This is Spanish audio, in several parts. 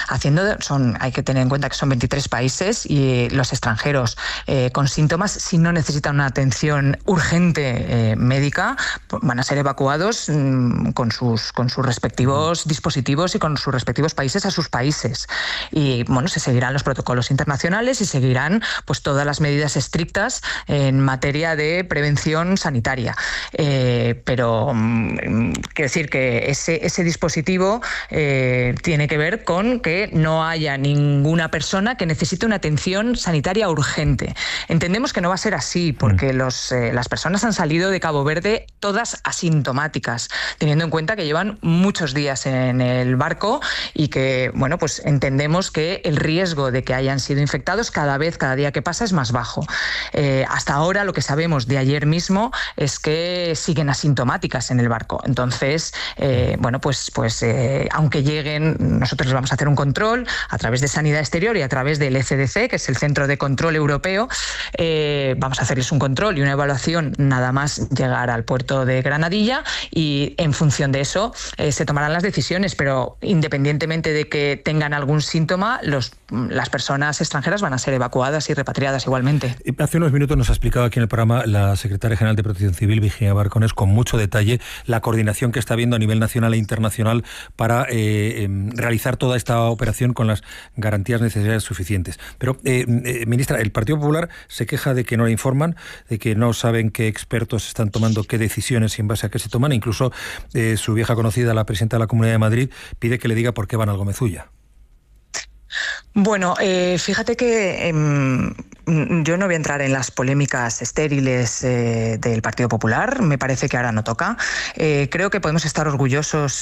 hay que tener en cuenta que son 23 países y los extranjeros con síntomas, si no necesitan una atención urgente médica, van a ser evacuados con sus respectivos dispositivos y con sus respectivos países a sus países. Y bueno, se seguirán los protocolos internacionales y seguirán pues todas las medidas estrictas en materia de prevención sanitaria. Pero quiero decir que ese dispositivo tiene que ver con que no haya ninguna persona que necesite una atención sanitaria urgente. Entendemos que no va a ser así, porque las personas han salido de Cabo Verde todas asintomáticas, teniendo en cuenta que llevan muchos días en el barco y que, bueno, pues entendemos que el riesgo de que hayan sido infectados cada día que pasa es más bajo. Hasta ahora lo que sabemos de ayer mismo es que siguen asintomáticas en el barco. Entonces, bueno, pues aunque lleguen, nosotros les vamos a hacer un control a través de Sanidad Exterior y a través del ECDC, que es el Centro de Control Europeo. Vamos a hacerles un control y una evaluación nada más llegar al puerto de Granadilla, y en función de eso se tomarán las decisiones, pero independientemente de que tengan algún síntoma, las personas extranjeras van a ser evacuadas y repatriadas igualmente. Hace unos minutos nos ha explicado aquí en el programa la secretaria general de Protección Civil, Virginia Barcones, con mucho detalle la coordinación que está habiendo a nivel nacional e internacional para realizar toda esta operación con las garantías necesarias suficientes. Pero, ministra, el Partido Popular se queja de que no le informan, de que no saben qué expertos están tomando qué decisiones y en base a qué se toman. Incluso su vieja conocida, la presidenta de la Comunidad de Madrid, pide que le diga por qué van al Gómez-Ulla. Bueno, fíjate que yo no voy a entrar en las polémicas estériles del Partido Popular. Me parece que ahora no toca. Creo que podemos estar orgullosos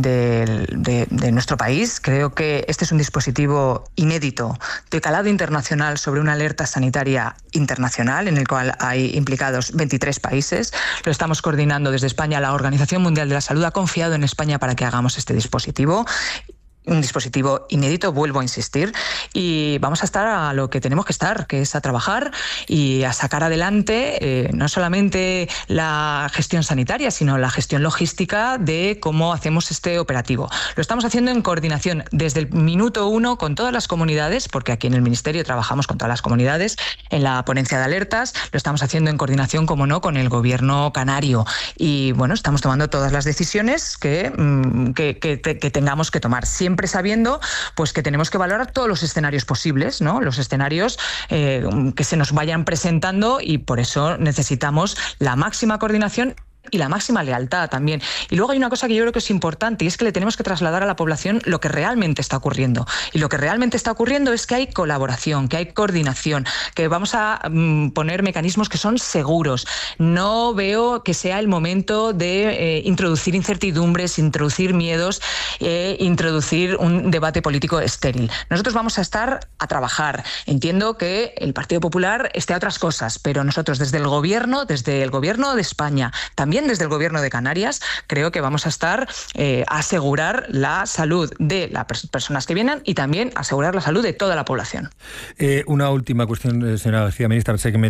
de nuestro país. Creo que este es un dispositivo inédito de calado internacional sobre una alerta sanitaria internacional en el cual hay implicados 23 países. Lo estamos coordinando desde España. La Organización Mundial de la Salud ha confiado en España para que hagamos este dispositivo. Un dispositivo inédito, vuelvo a insistir, y vamos a estar a lo que tenemos que estar, que es a trabajar y a sacar adelante no solamente la gestión sanitaria, sino la gestión logística de cómo hacemos este operativo. Lo estamos haciendo en coordinación desde el minuto 1 con todas las comunidades, porque aquí en el Ministerio trabajamos con todas las comunidades en la ponencia de alertas. Lo estamos haciendo en coordinación, como no, con el Gobierno canario. Y bueno, estamos tomando todas las decisiones que tengamos que tomar, siempre sabiendo pues que tenemos que valorar todos los escenarios posibles, ¿no? Los escenarios que se nos vayan presentando, y por eso necesitamos la máxima coordinación y la máxima lealtad también. Y luego hay una cosa que yo creo que es importante, y es que le tenemos que trasladar a la población lo que realmente está ocurriendo. Y lo que realmente está ocurriendo es que hay colaboración, que hay coordinación, que vamos a poner mecanismos que son seguros. No veo que sea el momento de introducir incertidumbres, introducir miedos, introducir un debate político estéril. Nosotros vamos a estar a trabajar. Entiendo que el Partido Popular esté a otras cosas, pero nosotros desde el Gobierno de España, también desde el Gobierno de Canarias, creo que vamos a estar a asegurar la salud de las personas que vienen y también asegurar la salud de toda la población. Una última cuestión, señora García, ministra. Sé que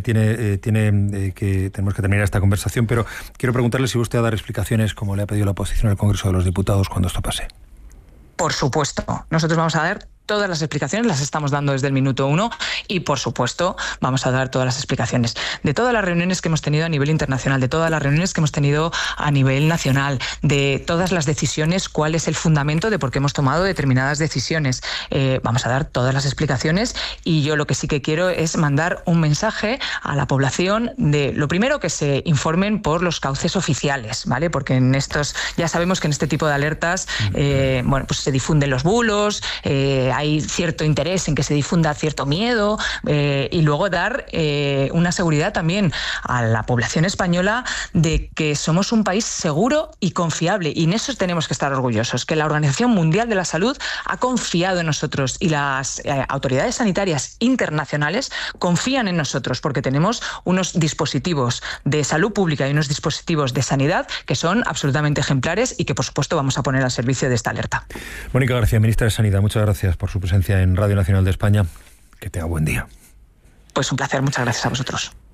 que tenemos que terminar esta conversación, pero quiero preguntarle si usted va a dar explicaciones, como le ha pedido la oposición al Congreso de los Diputados, cuando esto pase. Por supuesto. Nosotros vamos a dar todas las explicaciones, las estamos dando desde el minuto 1, y por supuesto vamos a dar todas las explicaciones de todas las reuniones que hemos tenido a nivel internacional, de todas las reuniones que hemos tenido a nivel nacional, de todas las decisiones, cuál es el fundamento de por qué hemos tomado determinadas decisiones. Vamos a dar todas las explicaciones, y yo lo que sí que quiero es mandar un mensaje a la población de, lo primero, que se informen por los cauces oficiales, ¿vale? Porque ya sabemos que en este tipo de alertas bueno, pues se difunden los bulos, hay cierto interés en que se difunda cierto miedo, y luego dar una seguridad también a la población española de que somos un país seguro y confiable, y en eso tenemos que estar orgullosos, que la Organización Mundial de la Salud ha confiado en nosotros, y las autoridades sanitarias internacionales confían en nosotros, porque tenemos unos dispositivos de salud pública y unos dispositivos de sanidad que son absolutamente ejemplares y que por supuesto vamos a poner al servicio de esta alerta. Mónica García, ministra de Sanidad, muchas gracias por su presencia en Radio Nacional de España. Que tenga buen día. Pues un placer, muchas gracias a vosotros.